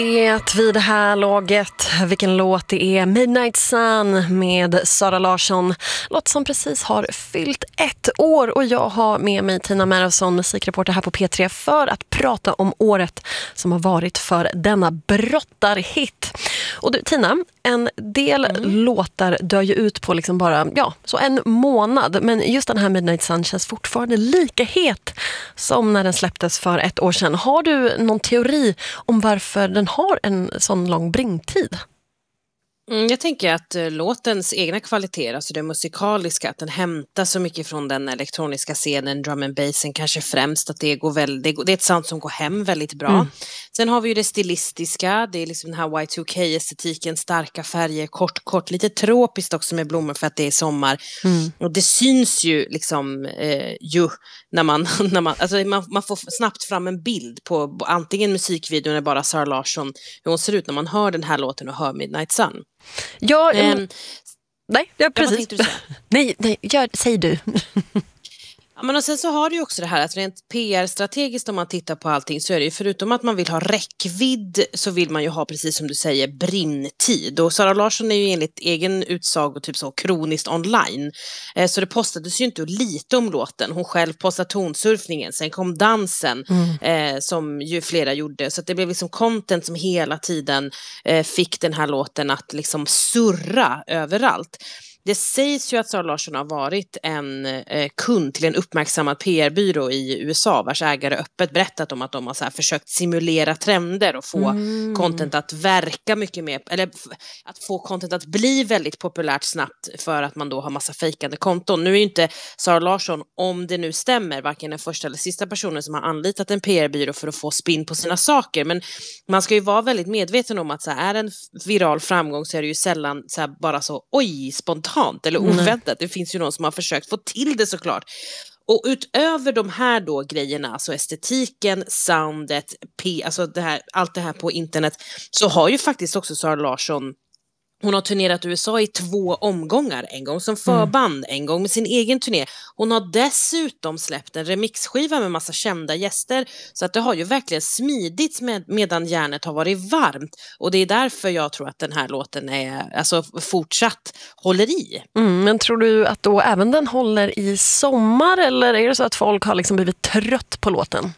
Vet vid det här laget vilken låt det är. Midnight Sun med Sara Larsson. Låt som precis har fyllt 1 år och jag har med mig Tina Merason, musikreporter här på P3 för att prata om året som har varit för denna brottarhit. Och du Tina, en del låtar dör ju ut på liksom bara så en månad, men just den här Midnight Sun känns fortfarande lika het som när den släpptes för 1 år sedan. Har du någon teori om varför den har en sån lång bringtid? Jag tänker att låtens egna kvaliteter, alltså det musikaliska, att den hämtar så mycket från den elektroniska scenen, drum and bassen kanske främst, att det är ett sound som går hem väldigt bra. Sen har vi ju det stilistiska, det är liksom den här Y2K-estetiken, starka färger, kort, lite tropiskt också med blommor för att det är sommar. Och det syns ju liksom när man alltså man får snabbt fram en bild på antingen musikvideon eller bara Sara Larsson, hur hon ser ut när man hör den här låten och hör Midnight Sun. Ja, nej, precis. Vad tänkte du säga? Nej, säg du. Ja, men och sen så har du ju också det här att rent PR-strategiskt om man tittar på allting så är det ju förutom att man vill ha räckvidd så vill man ju ha, precis som du säger, brinntid. Och Sara Larsson är ju enligt egen utsago typ så kroniskt online. Så det postades ju inte lite om låten. Hon själv postade tonsurfningen, sen kom dansen som ju flera gjorde. Så att det blev liksom content som hela tiden fick den här låten att liksom surra överallt. Det sägs ju att Sara Larsson har varit en kund till en uppmärksammad PR-byrå i USA vars ägare öppet berättat om att de har så här försökt simulera trender och få content att verka mycket mer, eller att få content att bli väldigt populärt snabbt för att man då har massa fejkande konton. Nu är ju inte Sara Larsson, om det nu stämmer, varken den första eller sista personen som har anlitat en PR-byrå för att få spin på sina saker, men man ska ju vara väldigt medveten om att så här, är en viral framgång så är det ju sällan så här, bara så spontant eller oväntat. Det finns ju någon som har försökt få till det såklart. Och utöver de här då grejerna, alltså estetiken, soundet, alltså allt det här på internet, så har ju faktiskt också Sara Larsson, hon har turnerat USA i 2 omgångar. En gång som förband, en gång med sin egen turné. Hon har dessutom släppt en remixskiva med massa kända gäster. Så att det har ju verkligen smidits medan järnet har varit varmt. Och det är därför jag tror att den här låten är, alltså, fortsatt håller i. Men tror du att då även den håller i sommar? Eller är det så att folk har liksom blivit trött på låten?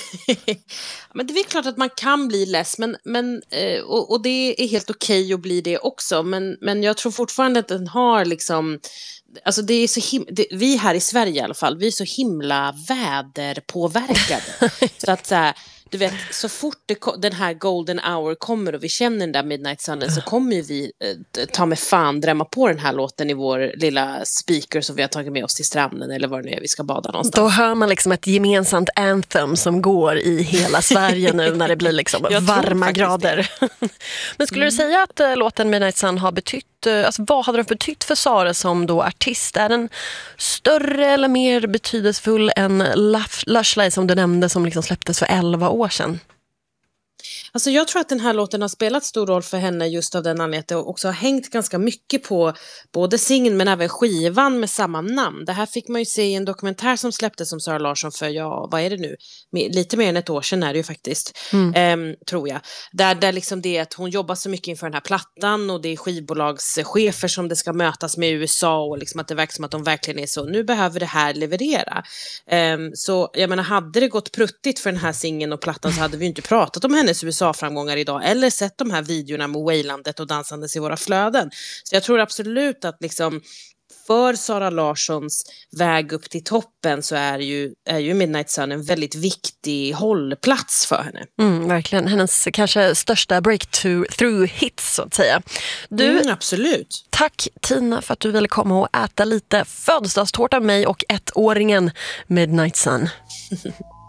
Men det är klart att man kan bli less, och det är helt okej att bli det också, men jag tror fortfarande att den har liksom, alltså det är så vi här i Sverige i alla fall, vi är så himla väderpåverkade så att så här, du vet, så fort den här golden hour kommer och vi känner den där Midnight Sun, så kommer ju vi ta med fan drämma på den här låten i vår lilla speaker som vi har tagit med oss till stranden eller var det nu är vi ska bada någonstans. Då hör man liksom ett gemensamt anthem som går i hela Sverige nu när det blir liksom varma grader. Men skulle du säga att låten Midnight Sun har betytt, alltså vad hade den betytt för Sara som då artist? Är den större eller mer betydelsefull än Lush Life som du nämnde som liksom släpptes för 11 år sedan? Alltså jag tror att den här låten har spelat stor roll för henne just av den anledningen att det också har hängt ganska mycket på både singeln men även skivan med samma namn. Det här fick man ju se i en dokumentär som släpptes om Sara Larsson för, vad är det nu? Lite mer än 1 år sedan är det ju faktiskt, tror jag. Där liksom det är att hon jobbar så mycket inför den här plattan och det är skivbolagschefer som det ska mötas med i USA och liksom att det verkar som att de verkligen är så, nu behöver det här leverera. Så jag menar, hade det gått pruttigt för den här singeln och plattan så hade vi inte pratat om hennes USA-framgångar idag eller sett de här videorna med wailandet och dansandes i våra flöden. Så jag tror absolut att liksom för Sara Larssons väg upp till toppen så är ju Midnight Sun en väldigt viktig hållplats för henne. Verkligen, hennes kanske största breakthrough-hits så att säga. Absolut. Tack Tina för att du ville komma och äta lite födelsedagstårta med mig och 1-åringen Midnight Sun.